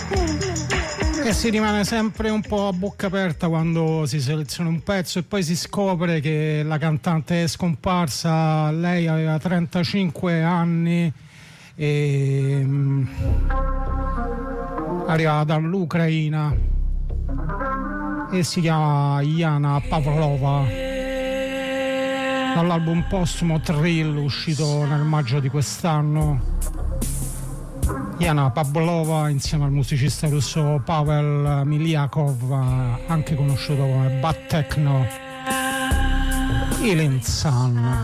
E si rimane sempre un po' a bocca aperta quando si seleziona un pezzo e poi si scopre che la cantante è scomparsa. Lei aveva 35 anni e arrivava dall'Ucraina e si chiama Yana Pavlova, dall'album postumo Thrill uscito nel maggio di quest'anno. Yana Pavlova insieme al musicista russo Pavel Miliakov, anche conosciuto come Bad Techno, Healing Sun.